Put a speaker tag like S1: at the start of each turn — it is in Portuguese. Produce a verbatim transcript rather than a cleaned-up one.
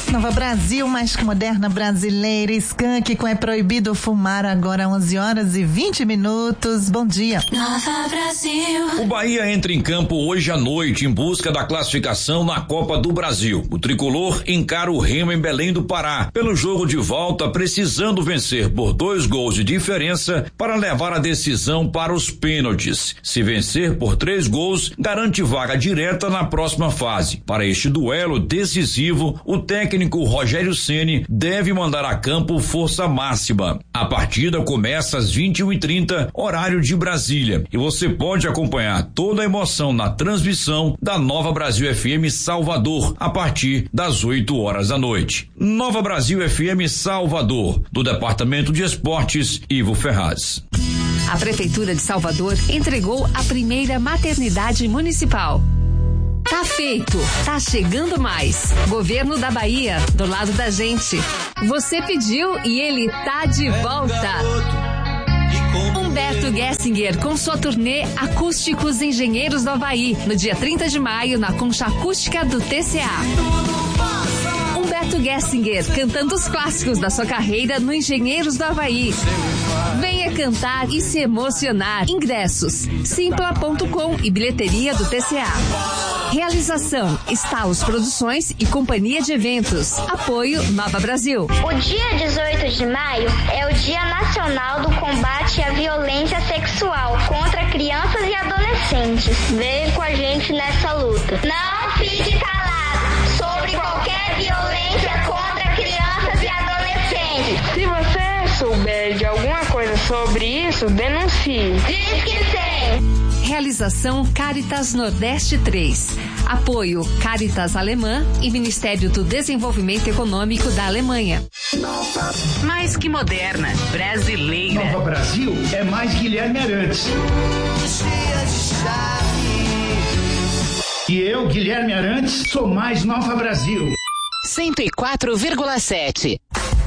S1: Nova Brasil, mais que moderna brasileira, Skank com É Proibido Fumar, agora onze horas e vinte minutos. Bom dia.
S2: Nova Brasil.
S3: O Bahia entra em campo hoje à noite em busca da classificação na Copa do Brasil. O tricolor encara o Remo em Belém do Pará pelo jogo de volta, precisando vencer por dois gols de diferença para levar a decisão para os pênaltis. Se vencer por três gols, garante vaga direta na próxima fase. Para este duelo decisivo, o técnico Rogério Ceni deve mandar a campo força máxima. A partida começa às vinte e uma e trinta, horário de Brasília, e você pode acompanhar toda a emoção na transmissão da Nova Brasil F M Salvador a partir das oito horas da noite. Nova Brasil F M Salvador, do Departamento de Esportes, Ivo Ferraz.
S4: A Prefeitura de Salvador entregou a primeira maternidade municipal. Tá feito, tá chegando mais. Governo da Bahia, do lado da gente. Você pediu e ele tá de volta. Humberto Gessinger com sua turnê Acústicos Engenheiros do Havaí, no dia trinta de maio, na Concha Acústica do T C A. Humberto Gessinger cantando os clássicos da sua carreira no Engenheiros do Havaí. Venha cantar e se emocionar. Ingressos simpla ponto com e bilheteria do T C A. Realização Stalos Produções e Companhia de Eventos. Apoio Nova Brasil.
S5: O dia dezoito de maio é o Dia Nacional do Combate à Violência Sexual contra crianças e adolescentes. Venha com a gente nessa luta. Não fique calado sobre qualquer violência contra crianças e adolescentes.
S6: Se você souber de alguma coisa sobre isso, denuncie.
S5: Diz que tem.
S4: Realização Caritas Nordeste três. Apoio Caritas Alemã e Ministério do Desenvolvimento Econômico da Alemanha.
S7: Mais que moderna, brasileira.
S8: Nova Brasil é mais Guilherme Arantes. E eu, Guilherme Arantes, sou mais Nova Brasil.
S7: cento e quatro vírgula sete.